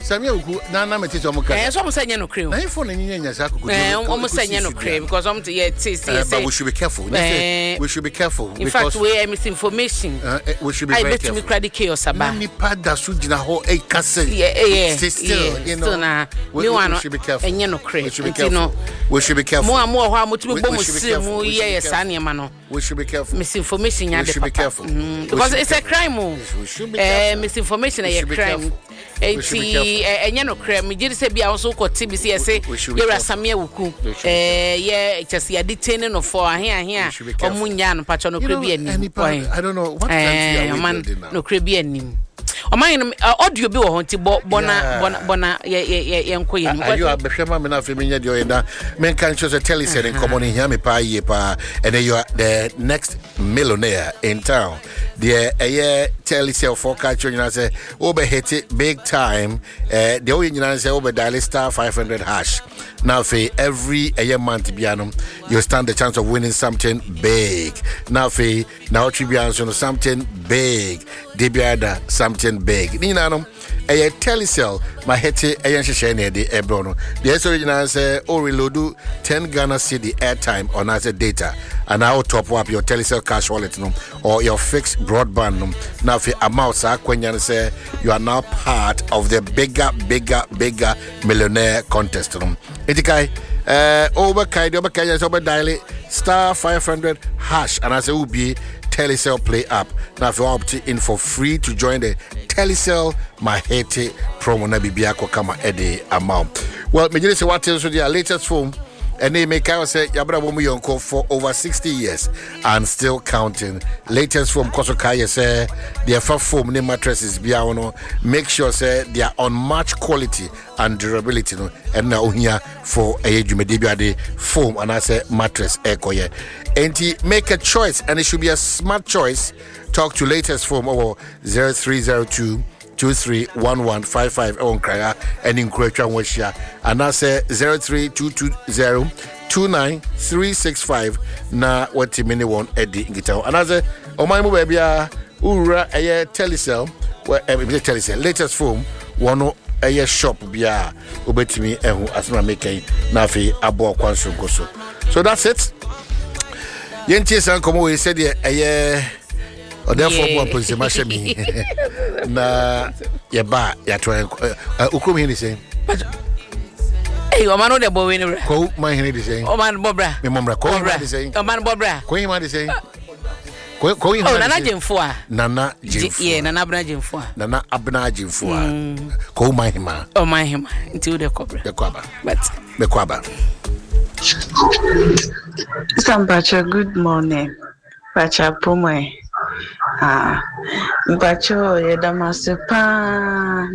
Samia uku na meti so mo ka. So mo say no crave. Na ifo na nyanya sa kuku. Almost say no crave because I'm to but we should be careful. We should be careful. In fact, we are misinformation. We should be very careful. I bet me credit chaos about. Ni pada su gina ho e kase. Still, you know. We should be careful. And no crave. We should be careful. We should be careful. More how much we should be careful. Misinformation. We should be careful. Because it's a crime. We should be careful. Misinformation is a crime. And no crime. Me just say be also got TBC say you're a Samia Wuku. Yeah, just ya detaining of for here. Omunya patrono Caribbean. I don't know what man no Caribbean. O man audio bi wo honti bona yenko yen. Ayo abehwema me na fe menya de oyenda. Men kan chose tell you in common here me pa ye pa and you are the next millionaire in town. The tell yourself for culture you say obe hit it big time. The oyin you say obe dial star 500 hash. Now for every month bianum you stand the chance of winning something big. Now for now tribians something big. Debiada something big. Ninanum a telecell my hete a shene de ebrono. The original say or reload 10 Ghana cedi airtime on as a data and now top up your telecell cash wallet or your fixed broadband now for amount when say you are now part of the bigger millionaire contest Itikai over Kaido over dial star 500 hash and as a ubi Telecel Play app. Now, if you opt in for free to join the Telecel Mahete promo, na bibiako kama ede amount. Well, me just say what else with your latest phone, and they make I say Yabra Womu Yonko for over 60 years and still counting. Latest phone, Kosokaya say their foam ne mattresses biaono. Make sure say they are unmatched quality and durability no. And now here for a Jumedibia foam and I say mattress ekoye. And make a choice, and it should be a smart choice. Talk to latest foam over 0302 231155 on Kraya and in Croatia Wesha. And I say 03220 29365 na what mini one Eddie Gitao. And I say, oh my baby, Ura a telecell, where telecell, latest foam, one a shop bia, Ubetimi, and who as my making Nafi Abo Kwansu Goso. So that's it. Yenti san komo we said or therefore one position mashemi na ya ba ya try ukrum here say hey o man no dey bow we ko man here dey say o man bobra me momra ko man dey say o man bobra ko man dey say ko nana jemfo a nana jemfo yeah nana abna jemfo a nana abna jemfo a ko man hima o man hima until the cobra the kwaba but the kwaba Sambacha, good morning. Pacha Pumwe. Bacho, Yedamasipa,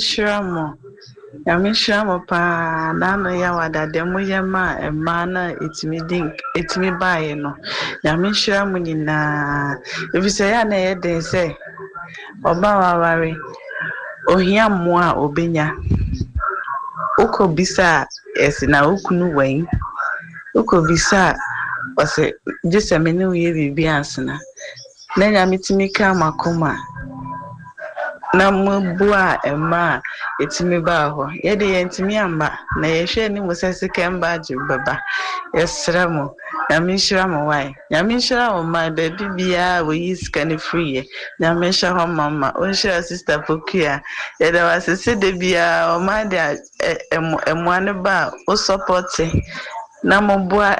Yamishamo pa, Nano Yawada, Demuyama, and Mana, it's me by no. Yamishamunina. If you say, Anna, they say, Obawa Wari, Ohiamwa, Obinya. Uko bisa, Esina Ukunu Wayne. Uko bisa wase just a menu ye bibi ansana na nya mitimi ka makoma na mbua ema etimi ba ho ye de yentimi amba na ye hwe ni musase kemba jibaba yesra mo na minshira mo wai na minshira o ma da bibia we is can free na minshira ho mama o shira sister Pokia ye da wasese de bia o ma da emwane ba o support na mbua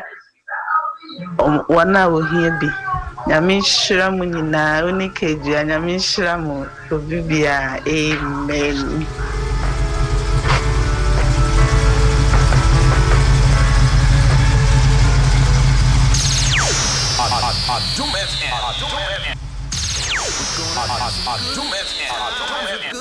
wana wohiebi nyamishira munina onikeju nyamishira mu obibia amen Adum FM